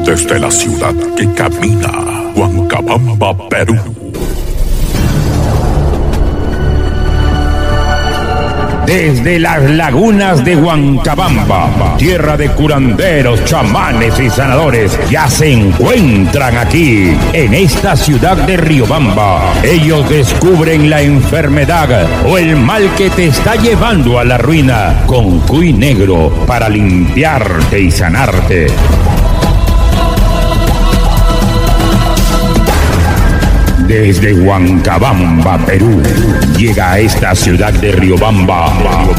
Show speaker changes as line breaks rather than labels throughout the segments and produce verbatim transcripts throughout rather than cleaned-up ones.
Desde la ciudad que camina, Huancabamba, Perú.
Desde las lagunas de Huancabamba, tierra de curanderos, chamanes y sanadores, ya se encuentran aquí, en esta ciudad de Riobamba. Ellos descubren la enfermedad o el mal que te está llevando a la ruina con cuy negro para limpiarte y sanarte. Desde Huancabamba, Perú, llega a esta ciudad de Riobamba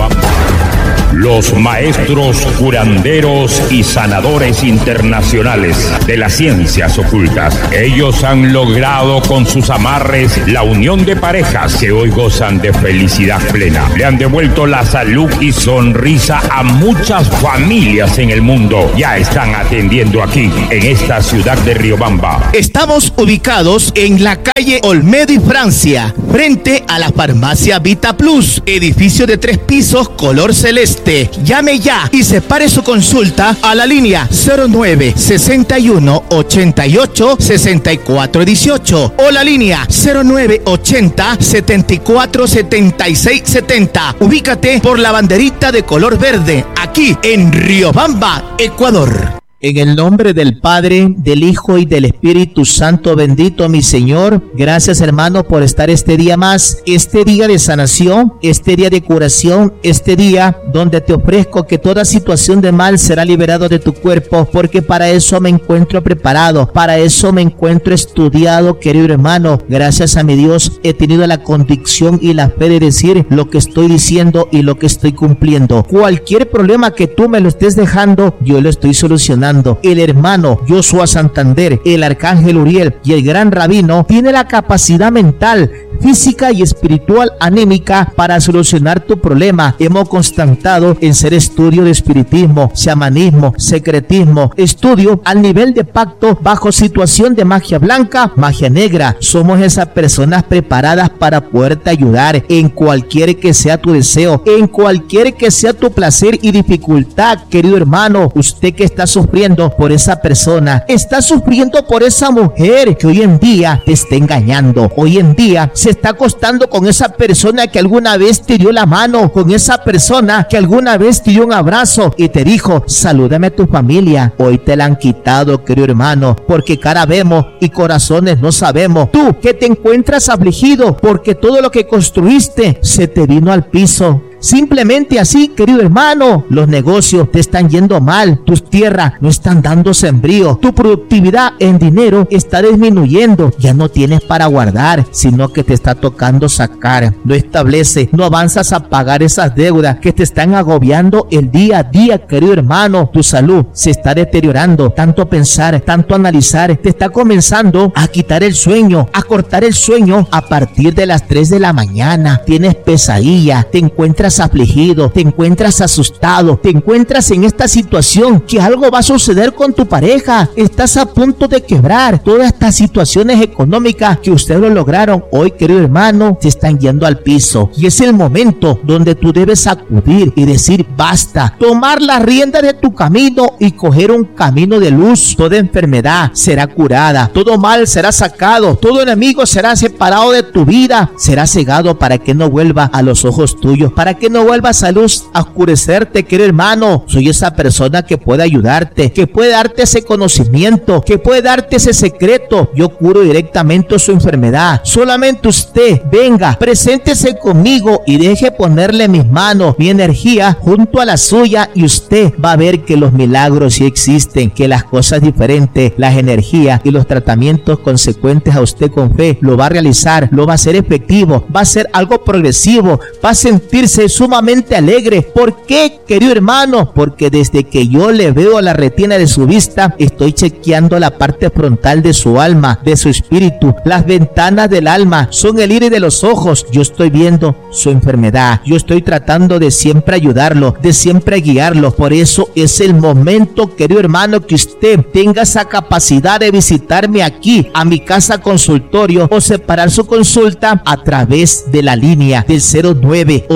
los maestros curanderos y sanadores internacionales de las ciencias ocultas. Ellos han logrado con sus amarres la unión de parejas que hoy gozan de felicidad plena. Le han devuelto la salud y sonrisa a muchas familias en el mundo. Ya están atendiendo aquí, en esta ciudad de Riobamba.
Estamos ubicados en la calle Olmedo y Francia, frente a la farmacia Vita Plus, edificio de tres pisos color celeste. Llame ya y separe su consulta a la línea cero nueve sesenta y uno ochenta y ocho sesenta y cuatro dieciocho o la línea cero nueve ochenta setenta y cuatro setenta y seis setenta. Ubícate por la banderita de color verde, aquí en Riobamba, Ecuador. En el nombre del Padre, del Hijo y del Espíritu Santo, bendito mi Señor. Gracias, hermano, por estar este día más, este día de sanación, este día de curación, este día donde te ofrezco que toda situación de mal será liberado de tu cuerpo, porque para eso me encuentro preparado, para eso me encuentro estudiado, querido hermano. Gracias a mi Dios he tenido la convicción y la fe de decir lo que estoy diciendo y lo que estoy cumpliendo. Cualquier problema que tú me lo estés dejando, yo lo estoy solucionando. El hermano Joshua Santander, el arcángel Uriel y el gran rabino tiene la capacidad mental, física y espiritual anémica para solucionar tu problema. Hemos constatado en ser estudio de espiritismo, chamanismo, secretismo, estudio al nivel de pacto bajo situación de magia blanca, magia negra. Somos esas personas preparadas para poderte ayudar en cualquier que sea tu deseo, en cualquier que sea tu placer y dificultad, querido hermano. Usted que está sufriendo por esa persona, está sufriendo por esa mujer que hoy en día te está engañando, hoy en día se está acostando con esa persona que alguna vez te dio la mano, con esa persona que alguna vez te dio un abrazo y te dijo, salúdame a tu familia. Hoy te la han quitado, querido hermano, porque cara vemos y corazones no sabemos. Tú que te encuentras afligido porque todo lo que construiste se te vino al piso. Simplemente así, querido hermano, los negocios te están yendo mal, tus tierras no están dando sembrío, tu productividad en dinero está disminuyendo, ya no tienes para guardar, sino que te está tocando sacar. No establece, no avanzas a pagar esas deudas que te están agobiando el día a día, querido hermano. Tu salud se está deteriorando, tanto pensar, tanto analizar, te está comenzando a quitar el sueño, a cortar el sueño a partir de las tres de la mañana. Tienes pesadilla, te encuentras afligido, te encuentras asustado, te encuentras en esta situación que algo va a suceder con tu pareja, estás a punto de quebrar. Todas estas situaciones económicas que ustedes lo lograron hoy, querido hermano, se están yendo al piso, y es el momento donde tú debes acudir y decir basta, tomar la rienda de tu camino y coger un camino de luz. Toda enfermedad será curada, todo mal será sacado, todo enemigo será separado de tu vida, será cegado para que no vuelva a los ojos tuyos, para que no vuelvas a luz a oscurecerte, querido hermano. Soy esa persona que puede ayudarte, que puede darte ese conocimiento, que puede darte ese secreto. Yo curo directamente su enfermedad. Solamente usted venga, preséntese conmigo y deje ponerle mis manos, mi energía junto a la suya, y usted va a ver que los milagros sí existen, que las cosas diferentes, las energías y los tratamientos consecuentes a usted con fe lo va a realizar, lo va a hacer efectivo, va a ser algo progresivo, va a sentirse sumamente alegre. ¿Por qué, querido hermano? Porque desde que yo le veo a la retina de su vista, estoy chequeando la parte frontal de su alma, de su espíritu. Las ventanas del alma son el iris de los ojos. Yo estoy viendo su enfermedad, yo estoy tratando de siempre ayudarlo, de siempre guiarlo. Por eso es el momento, querido hermano, que usted tenga esa capacidad de visitarme aquí a mi casa consultorio o separar su consulta a través de la línea del cero nueve ochenta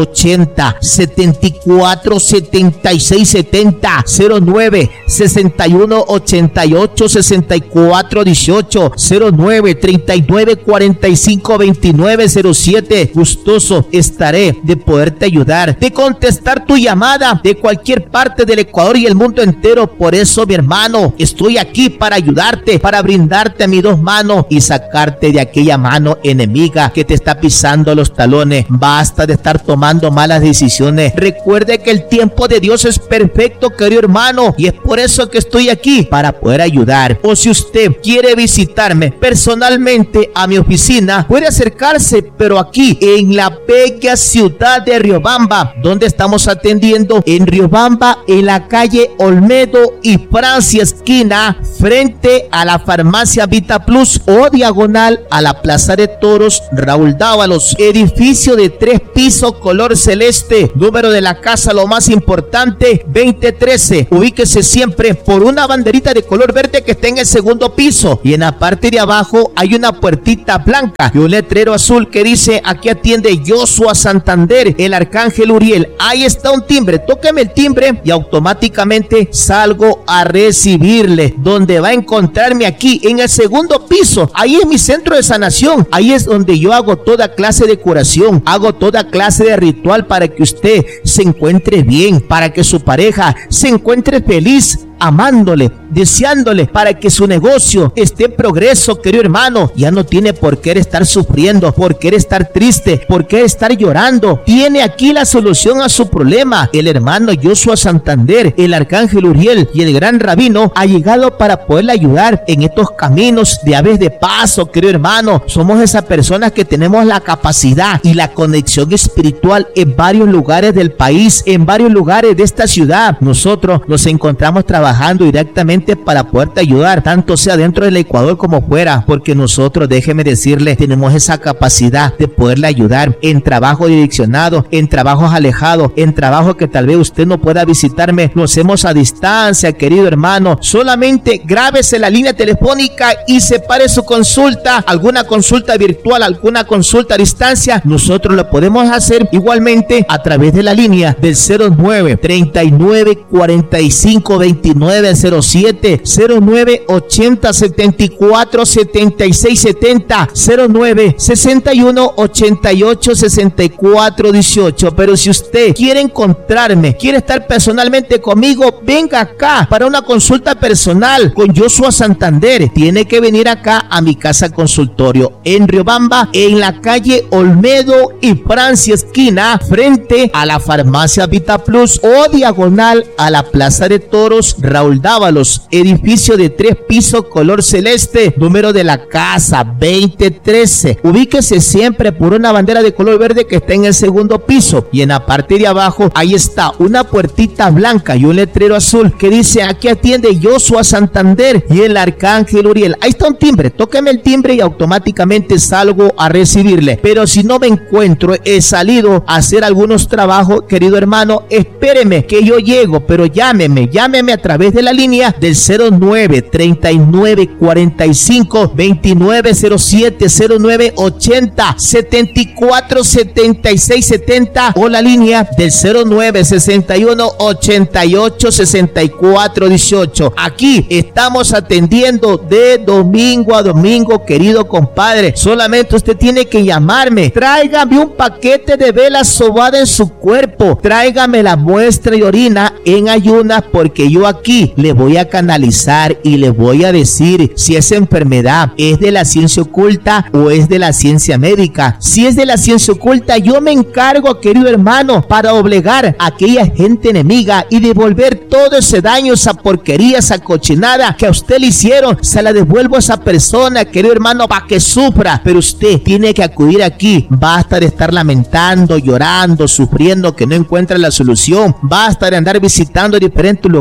setenta, setenta y cuatro, setenta y seis, setenta, cero nueve, sesenta y uno, ochenta y ocho, sesenta y cuatro, dieciocho, cero nueve, treinta y nueve, cuarenta y cinco, veintinueve, cero siete. Gustoso estaré de poderte ayudar, de contestar tu llamada de cualquier parte del Ecuador y el mundo entero. Por eso, mi hermano, estoy aquí para ayudarte, para brindarte mis dos manos y sacarte de aquella mano enemiga que te está pisando los talones. Basta de estar tomando malas decisiones. Recuerde que el tiempo de Dios es perfecto, querido hermano, y es por eso que estoy aquí, para poder ayudar. O si usted quiere visitarme personalmente a mi oficina, puede acercarse, pero aquí en la bella ciudad de Riobamba, donde estamos atendiendo en Riobamba, en la calle Olmedo y Francia esquina, frente a la farmacia Vita Plus o diagonal a la Plaza de Toros Raúl Dávalos, edificio de tres pisos color celeste, número de la casa lo más importante veinte trece. Ubíquese siempre por una banderita de color verde que está en el segundo piso, y en la parte de abajo hay una puertita blanca y un letrero azul que dice: aquí atiende Joshua Santander, el Arcángel Uriel. Ahí está un timbre, tóqueme el timbre y automáticamente salgo a recibirle. Donde va a encontrarme aquí en el segundo piso, ahí es mi centro de sanación. Ahí es donde yo hago toda clase de curación, hago toda clase de ritual para que usted se encuentre bien, para que su pareja se encuentre feliz, amándole, deseándole, para que su negocio esté en progreso, querido hermano. Ya no tiene por qué estar sufriendo, por qué estar triste, por qué estar llorando. Tiene aquí la solución a su problema. El hermano Joshua Santander, el Arcángel Uriel y el gran rabino ha llegado para poderle ayudar en estos caminos de aves de paso, querido hermano. Somos esas personas que tenemos la capacidad y la conexión espiritual en varios lugares del país, en varios lugares de esta ciudad. Nosotros nos encontramos trabajando directamente para poderte ayudar, tanto sea dentro del Ecuador como fuera, porque nosotros, déjeme decirle, tenemos esa capacidad de poderle ayudar en trabajo direccionado, en trabajos alejados, en trabajo que tal vez usted no pueda visitarme. Lo hacemos a distancia, querido hermano. Solamente grábese la línea telefónica y separe su consulta, alguna consulta virtual, alguna consulta a distancia. Nosotros lo podemos hacer igualmente a través de la línea del cero nueve, treinta y nueve, cuarenta y cinco, veintinueve cero siete, cero nueve, ochenta, setenta y cuatro, setenta y seis, setenta, cero nueve, sesenta y uno, ochenta y ocho, sesenta y cuatro, dieciocho. Pero si usted quiere encontrarme, quiere estar personalmente conmigo, venga acá para una consulta personal con Joshua Santander. Tiene que venir acá a mi casa consultorio en Riobamba, en la calle Olmedo y Francia esquina, frente a la farmacia Vita Plus o diagonal a la Plaza de Toros Raúl Dávalos, edificio de tres pisos color celeste, número de la casa veinte trece. Ubíquese siempre por una bandera de color verde que está en el segundo piso, y en la parte de abajo ahí está una puertita blanca y un letrero azul que dice: aquí atiende Joshua Santander y el Arcángel Uriel. Ahí está un timbre, tóqueme el timbre y automáticamente salgo a recibirle. Pero si no me encuentro, he salido a hacer algunos trabajos, querido hermano, espéreme que yo llego, pero llámeme, llámeme a través de la línea del cero nueve, treinta y nueve, cuarenta y cinco, veintinueve cero siete, cero nueve, ochenta, setenta y cuatro, setenta y seis, setenta o la línea del cero nueve, sesenta y uno, ochenta y ocho, sesenta y cuatro, dieciocho. Aquí estamos atendiendo de domingo a domingo, querido compadre. Solamente usted tiene que llamarme. Tráigame un paquete de velas sobada en su cuerpo. Tráigame la muestra y orina en ayunas, porque yo aquí le voy a canalizar y le voy a decir si esa enfermedad es de la ciencia oculta o es de la ciencia médica. Si es de la ciencia oculta, yo me encargo, querido hermano, para obligar a aquella gente enemiga y devolver todo ese daño, esa porquería, esa cochinada que a usted le hicieron. Se la devuelvo a esa persona, querido hermano, para que sufra. Pero usted tiene que acudir aquí. Basta de estar lamentando, llorando, sufriendo que no encuentra la solución. Basta de andar visitando diferentes lugares donde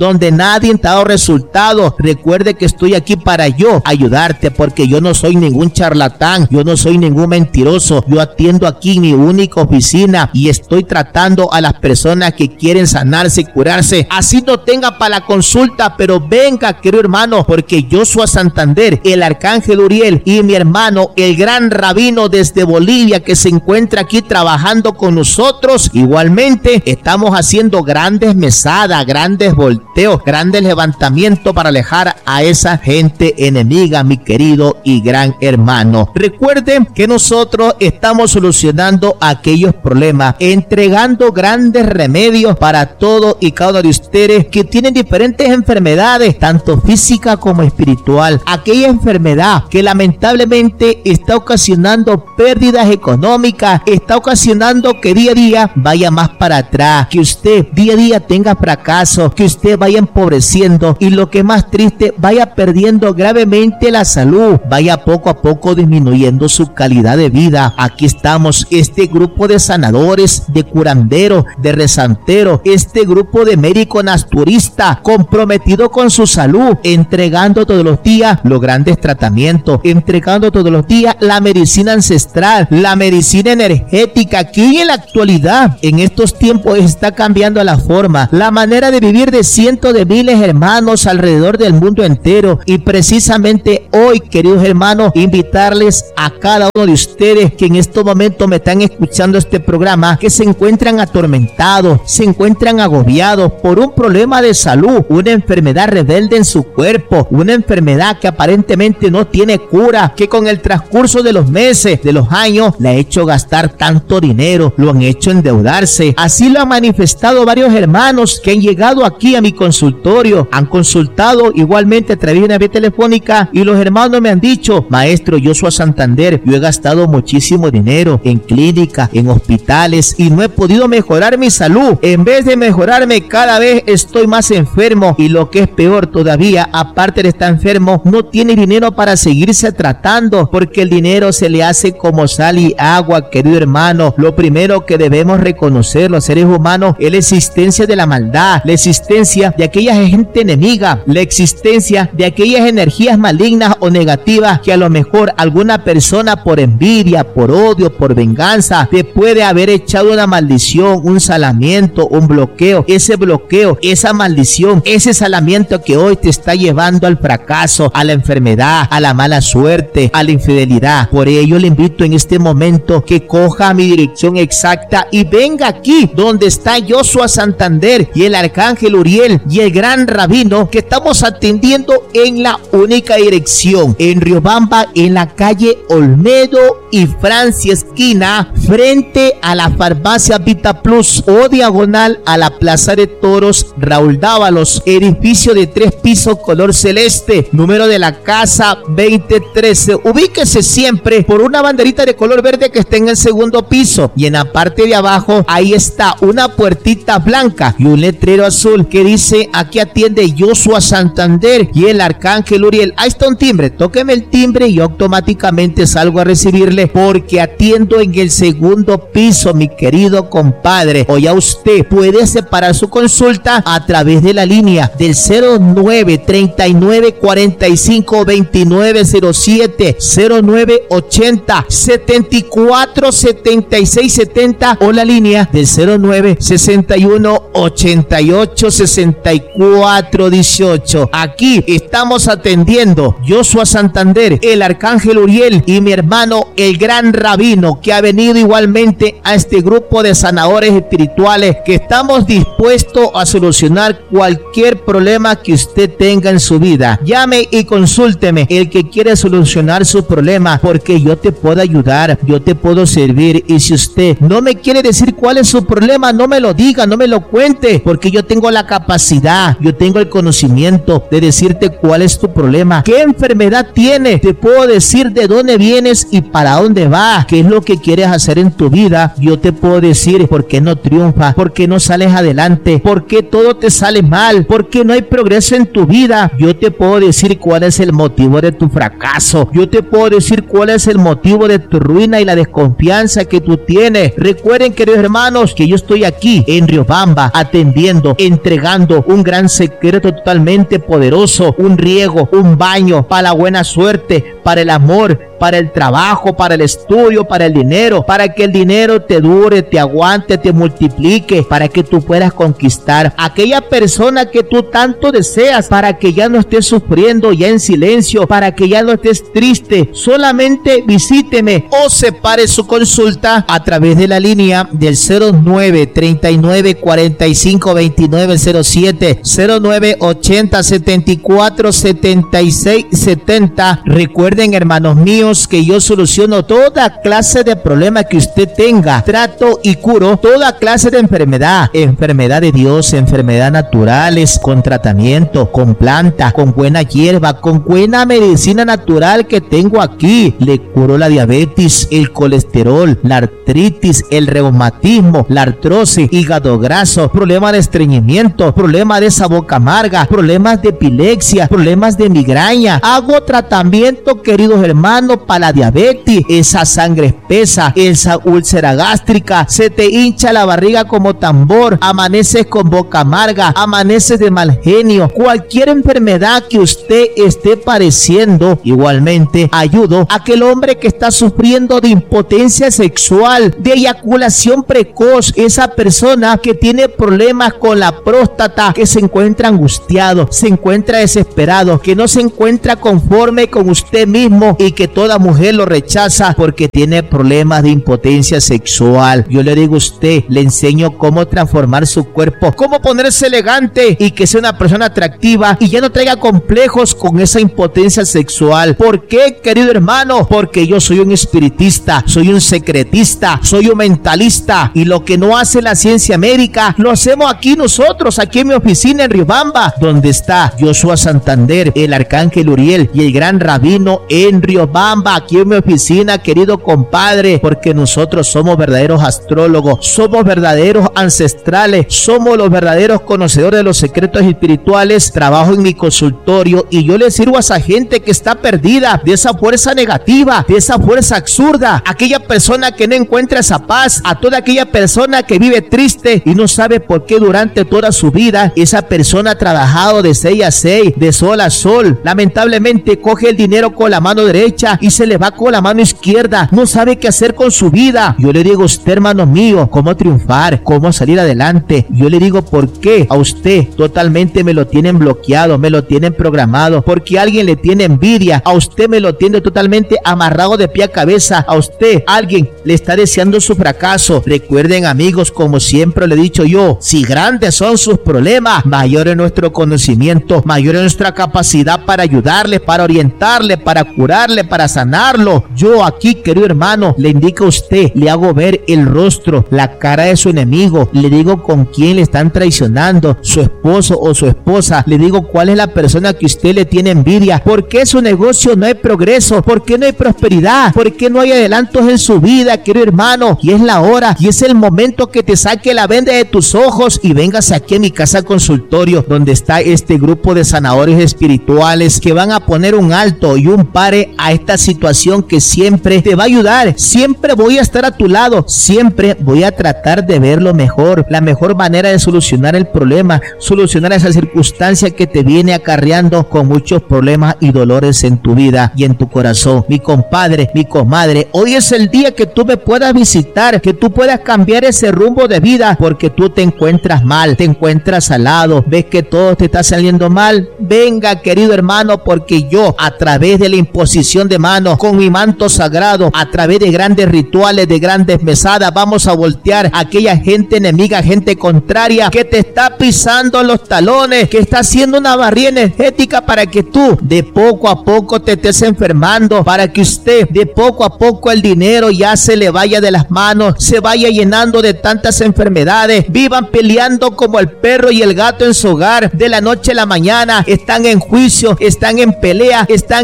donde nadie te ha dado resultado, recuerde que estoy aquí para yo ayudarte, porque yo no soy ningún charlatán, yo no soy ningún mentiroso. Yo atiendo aquí en mi única oficina y estoy tratando a las personas que quieren sanarse y curarse. Así no tenga para la consulta, pero venga, querido hermano, porque Joshua Santander, el arcángel Uriel y mi hermano, el gran rabino desde Bolivia, que se encuentra aquí trabajando con nosotros, igualmente estamos haciendo grandes mesadas, grandes volteos, grandes levantamientos para alejar a esa gente enemiga, mi querido y gran hermano. Recuerden que nosotros estamos solucionando aquellos problemas, entregando grandes remedios para todos y cada uno de ustedes que tienen diferentes enfermedades, tanto física como espiritual. Aquella enfermedad que lamentablemente está ocasionando pérdidas económicas, está ocasionando que día a día vaya más para atrás, que usted día a día tenga fracaso, que usted vaya empobreciendo y lo que es más triste, vaya perdiendo gravemente la salud, vaya poco a poco disminuyendo su calidad de vida. Aquí estamos, este grupo de sanadores, de curanderos, de rezanteros, este grupo de médicos naturistas comprometido con su salud, entregando todos los días los grandes tratamientos, entregando todos los días la medicina ancestral, la medicina energética, que en la actualidad, en estos tiempos, está cambiando la forma, la manera de vivir de cientos de miles de hermanos alrededor del mundo entero. Y precisamente hoy, queridos hermanos, invitarles a cada uno de ustedes que en estos momentos me están escuchando este programa, que se encuentran atormentados, se encuentran agobiados por un problema de salud, una enfermedad rebelde en su cuerpo, una enfermedad que aparentemente no tiene cura, que con el transcurso de los meses, de los años, le ha hecho gastar tanto dinero, lo han hecho endeudarse. Así lo han manifestado varios hermanos que han llegado aquí a mi consultorio, han consultado igualmente a través de una vía telefónica y los hermanos me han dicho: maestro Joshua Santander, yo he gastado muchísimo dinero en clínicas, en hospitales y no he podido mejorar mi salud. En vez de mejorarme, cada vez estoy más enfermo y lo que es peor todavía, aparte de estar enfermo, no tiene dinero para seguirse tratando, porque el dinero se le hace como sal y agua, querido hermano. Lo primero que debemos reconocer los seres humanos es la existencia de la maldad, la existencia de aquella gente enemiga, la existencia de aquellas energías malignas o negativas que a lo mejor alguna persona por envidia, por odio, por venganza, te puede haber echado una maldición, un salamiento, un bloqueo. Ese bloqueo, esa maldición, ese salamiento que hoy te está llevando al fracaso, a la enfermedad, a la mala suerte, a la infidelidad. Por ello le invito en este momento que coja mi dirección exacta y venga aquí donde está Joshua Santander y el arcángel Uriel y el gran rabino, que estamos atendiendo en la única dirección, en Riobamba, en la calle Olmedo y Francia esquina, frente a la farmacia Vita Plus o diagonal a la plaza de toros Raúl Dávalos, edificio de tres pisos color celeste, número de la casa veinte trece. Ubíquese siempre por una banderita de color verde que está en el segundo piso, y en la parte de abajo ahí está una puertita blanca y un letrero azul que dice: aquí atiende Joshua Santander y el arcángel Uriel. Ahí está un timbre, tóqueme el timbre y yo automáticamente salgo a recibirle, porque atiendo en el segundo piso, mi querido compadre. O ya usted puede separar su consulta a través de la línea del cero nueve treinta y nueve cuarenta y cinco veintinueve cero siete, cero nueve ochenta setenta y cuatro setenta y seis setenta o la línea del cero nueve sesenta y uno ochenta y ocho sesenta y cuatro dieciocho. Aquí estamos atendiendo Joshua Santander, el arcángel Uriel y mi hermano el gran rabino, que ha venido igualmente a este grupo de sanadores espirituales, que estamos dispuestos a solucionar cualquier problema que usted tenga en su vida. Llame y consúlteme, el que quiere solucionar su problema, porque yo te puedo ayudar, yo te puedo servir. Y si usted no me quiere decir cuál es su problema, no me lo diga, no me lo cuente, porque yo tengo la capacidad, yo tengo el conocimiento de decirte cuál es tu problema, qué enfermedad tienes, te puedo decir de dónde vienes y para dónde vas, qué es lo que quieres hacer en tu vida. Yo te puedo decir por qué no triunfas, por qué no sales adelante, por qué todo te sale mal, por qué no hay progreso en tu vida. Yo te puedo decir cuál es el motivo de tu fracaso, yo te puedo decir cuál es el motivo de tu ruina y la desconfianza que tú tienes. Recuerden, queridos hermanos, que yo estoy aquí en Riobamba atendiendo, entregando mundo, un gran secreto totalmente poderoso, un riego, un baño para la buena suerte, para el amor, para el trabajo, para el estudio, para el dinero, para que el dinero te dure, te aguante, te multiplique, para que tú puedas conquistar a aquella persona que tú tanto deseas, para que ya no estés sufriendo ya en silencio, para que ya no estés triste. Solamente visíteme o separe su consulta a través de la línea del cero nueve treinta y nueve cuarenta y cinco veintinueve cero siete, cero nueve ochenta setenta y cuatro setenta y seis setenta. Recuerden, hermanos míos, que yo soluciono toda clase de problema que usted tenga, trato y curo toda clase de enfermedad, enfermedad de Dios, enfermedad naturales, con tratamiento, con planta, con buena hierba, con buena medicina natural que tengo aquí. Le curo la diabetes, el colesterol, la artritis, el reumatismo, la artrosis, hígado graso, problemas de estreñimiento, problemas de esa boca amarga, problemas de epilepsia, problemas de migraña. Hago tratamiento, queridos hermanos, para la diabetes, esa sangre espesa, esa úlcera gástrica, se te hincha la barriga como tambor, amaneces con boca amarga, amaneces de mal genio, cualquier enfermedad que usted esté padeciendo. Igualmente ayudo a aquel hombre que está sufriendo de impotencia sexual, de eyaculación precoz, esa persona que tiene problemas con la próstata, que se encuentra angustiado, se encuentra desesperado, que no se encuentra conforme con usted mismo y que toda mujer lo rechaza porque tiene problemas de impotencia sexual. Yo le digo a usted, le enseño cómo transformar su cuerpo, cómo ponerse elegante y que sea una persona atractiva y ya no traiga complejos con esa impotencia sexual. ¿Por qué, querido hermano? Porque yo soy un espiritista, soy un secretista, soy un mentalista, y lo que no hace la ciencia médica lo hacemos aquí nosotros, aquí en mi oficina en Riobamba, donde está Joshua Santander, el arcángel Uriel y el gran rabino en Riobamba, aquí en mi oficina, querido compadre, porque nosotros somos verdaderos astrólogos, somos verdaderos ancestrales, somos los verdaderos conocedores de los secretos espirituales. Trabajo en mi consultorio y yo le sirvo a esa gente que está perdida, de esa fuerza negativa, de esa fuerza absurda, aquella persona que no encuentra esa paz, a toda aquella persona que vive triste y no sabe por qué durante toda su vida esa persona ha trabajado de seis a seis, de sol a sol, lamentablemente coge el dinero con la mano derecha y se le va con la mano izquierda, no sabe qué hacer con su vida. Yo le digo a usted, hermano mío, cómo triunfar, cómo salir adelante. Yo le digo por qué a usted totalmente me lo tienen bloqueado, me lo tienen programado, porque alguien le tiene envidia, a usted me lo tiene totalmente amarrado de pie a cabeza, a usted alguien le está deseando su fracaso. Recuerden, amigos, como siempre le he dicho yo, si grandes son sus problemas, mayor es nuestro conocimiento, mayor es nuestra capacidad para ayudarle, para orientarle, para curarle, para sanarlo. Yo aquí, querido hermano, le indico a usted, le hago ver el rostro, la cara de su enemigo, le digo con quién le están traicionando, su esposo o su esposa, le digo cuál es la persona que usted le tiene envidia, por qué su negocio no hay progreso, por qué no hay prosperidad, por qué no hay adelantos en su vida, querido hermano. Y es la hora y es el momento que te saque la venda de tus ojos y vengas aquí a mi casa consultorio, donde está este grupo de sanadores espirituales que van a poner un alto y un pare a esta situación, que siempre te va a ayudar, siempre voy a estar a tu lado, siempre voy a tratar de ver lo mejor, la mejor manera de solucionar el problema, solucionar esa circunstancia que te viene acarreando con muchos problemas y dolores en tu vida y en tu corazón. Mi compadre, mi comadre, hoy es el día que tú me puedas visitar, que tú puedas cambiar ese rumbo de vida, porque tú te encuentras mal, te encuentras al lado, ves que todo te está saliendo mal. Venga, querido hermano, porque yo, a través de la imposición de manos, con mi manto sagrado, a través de grandes rituales, de grandes mesadas, vamos a voltear a aquella gente enemiga, gente contraria que te está pisando los talones, que está haciendo una barrera energética para que tú de poco a poco te estés enfermando, para que usted de poco a poco el dinero ya se le vaya de las manos, se vaya llenando de tantas enfermedades, vivan peleando como el perro y el gato en su hogar, de la noche a la mañana, están en juicio, están en pelea, están en guerra.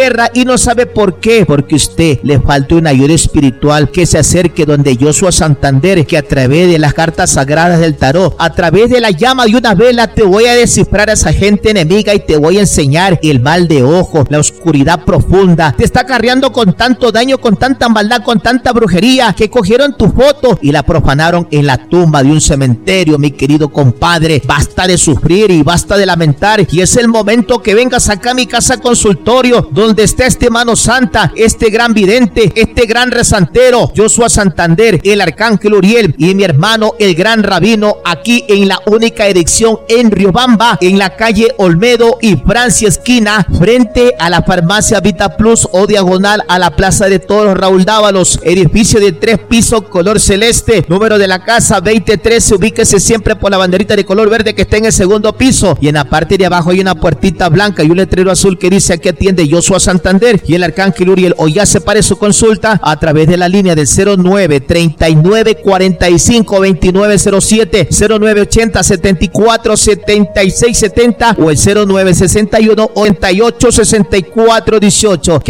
guerra y no sabe por qué, porque usted le falta una ayuda espiritual, que se acerque donde Joshua Santander, que a través de las cartas sagradas del tarot, a través de la llama de una vela, te voy a descifrar a esa gente enemiga y te voy a enseñar el mal de ojo, la oscuridad profunda. Te está acarreando con tanto daño, con tanta maldad, con tanta brujería, que cogieron tu foto y la profanaron en la tumba de un cementerio, mi querido compadre. Basta de sufrir y basta de lamentar, y es el momento que vengas acá a mi casa consultorio, donde está este mano santa, este gran vidente, este gran rezantero, Joshua Santander, el arcángel Uriel y mi hermano el gran rabino, aquí en la única dirección en Riobamba, en la calle Olmedo y Francia esquina, frente a la farmacia Vita Plus o diagonal a la plaza de toros Raúl Dávalos, edificio de tres pisos color celeste, número de la casa veinte trece. Ubíquese siempre por la banderita de color verde que está en el segundo piso, y en la parte de abajo hay una puertita blanca y un letrero azul que dice: aquí atiende Joshua Santander y el arcángel Uriel. O ya separe su consulta a través de la línea del cero nueve treinta y nueve cuarenta y cinco veintinueve cero siete, cero nueve ochenta setenta y cuatro setenta y seis setenta o el cero nueve sesenta y uno ochenta y ocho sesenta y cuatro dieciocho.